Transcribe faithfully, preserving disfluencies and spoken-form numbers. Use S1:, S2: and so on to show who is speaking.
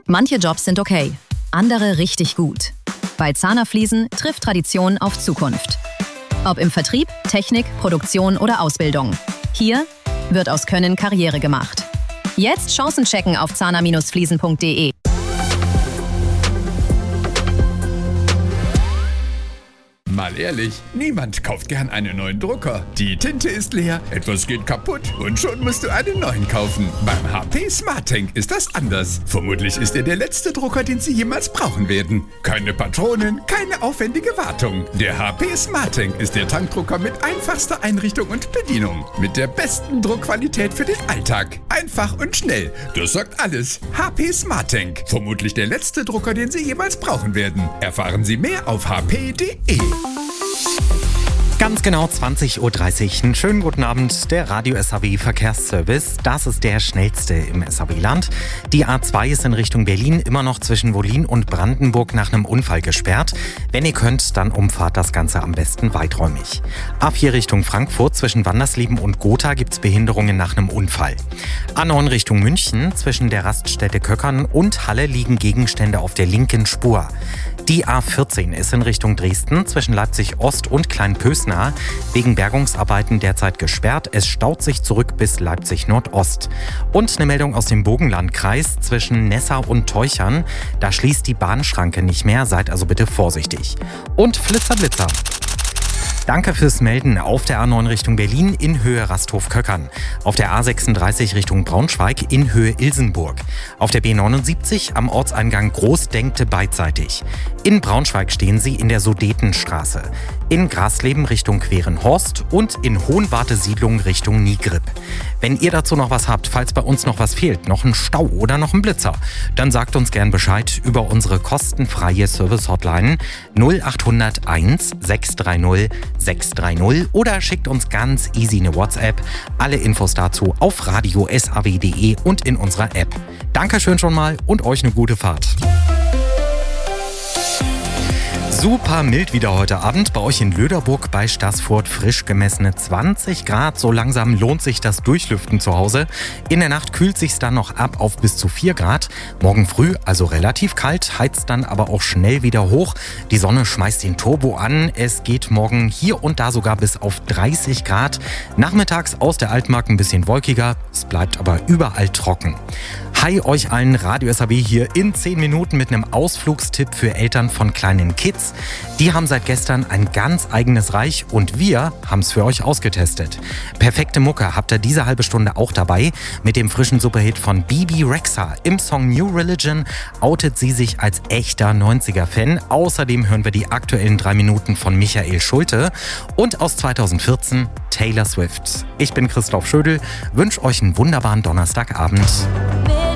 S1: Manche Jobs sind okay, andere richtig gut. Bei Zahner Fliesen trifft Tradition auf Zukunft. Ob im Vertrieb, Technik, Produktion oder Ausbildung. Hier wird aus Können Karriere gemacht. Jetzt Chancen checken auf zahner Fliesen punkt de.
S2: Mal ehrlich, niemand kauft gern einen neuen Drucker. Die Tinte ist leer, etwas geht kaputt und schon musst du einen neuen kaufen. Beim H P SmartTank ist das anders. Vermutlich ist er der letzte Drucker, den Sie jemals brauchen werden. Keine Patronen, keine aufwendige Wartung. Der H P SmartTank ist der Tankdrucker mit einfachster Einrichtung und Bedienung. Mit der besten Druckqualität für den Alltag. Einfach und schnell. Das sagt alles. H P SmartTank. Vermutlich der letzte Drucker, den Sie jemals brauchen werden. Erfahren Sie mehr auf h p punkt de.
S3: Ganz genau zwanzig Uhr dreißig. Einen schönen guten Abend, der Radio S A W Verkehrsservice. Das ist der schnellste im S A W-Land. Die A zwei ist in Richtung Berlin immer noch zwischen Wollin und Brandenburg nach einem Unfall gesperrt. Wenn ihr könnt, dann umfahrt das Ganze am besten weiträumig. A vier Richtung Frankfurt zwischen Wandersleben und Gotha gibt es Behinderungen nach einem Unfall. A neun Richtung München zwischen der Raststätte Köckern und Halle liegen Gegenstände auf der linken Spur. Die A vierzehn ist in Richtung Dresden zwischen Leipzig Ost und Kleinpösna wegen Bergungsarbeiten derzeit gesperrt. Es staut sich zurück bis Leipzig Nordost. Und eine Meldung aus dem Burgenlandkreis zwischen Nessa und Teuchern. Da schließt die Bahnschranke nicht mehr, seid also bitte vorsichtig. Und Flitzer Blitzer. Danke fürs Melden auf der A neun Richtung Berlin in Höhe Rasthof-Köckern. Auf der A sechsunddreißig Richtung Braunschweig in Höhe Ilsenburg. Auf der B neunundsiebzig am Ortseingang Großdenkte beidseitig. In Braunschweig stehen Sie in der Sudetenstraße. In Grasleben Richtung Querenhorst und in Hohenwarte-Siedlung Richtung Nigrib. Wenn ihr dazu noch was habt, falls bei uns noch was fehlt, noch ein Stau oder noch ein Blitzer, dann sagt uns gern Bescheid über unsere kostenfreie Service-Hotline null acht null null eins sechs drei null sechs drei null oder schickt uns ganz easy eine WhatsApp. Alle Infos dazu auf radio s a w punkt de und in unserer App. Dankeschön schon mal und euch eine gute Fahrt. Super mild wieder heute Abend. Bei euch in Löderburg bei Staßfurt frisch gemessene zwanzig Grad. So langsam lohnt sich das Durchlüften zu Hause. In der Nacht kühlt sich's dann noch ab auf bis zu vier Grad. Morgen früh also relativ kalt, heizt dann aber auch schnell wieder hoch. Die Sonne schmeißt den Turbo an. Es geht morgen hier und da sogar bis auf dreißig Grad. Nachmittags aus der Altmark ein bisschen wolkiger. Es bleibt aber überall trocken. Hi euch allen, Radio S A W hier in zehn Minuten mit einem Ausflugstipp für Eltern von kleinen Kids. Die haben seit gestern ein ganz eigenes Reich und wir haben es für euch ausgetestet. Perfekte Mucke habt ihr diese halbe Stunde auch dabei. Mit dem frischen Superhit von Bebe Rexha. Im Song New Religion outet sie sich als echter neunziger-Fan. Außerdem hören wir die aktuellen drei Minuten von Michael Schulte und aus zweitausendvierzehn Taylor Swift. Ich bin Christoph Schödel, wünsche euch einen wunderbaren Donnerstagabend.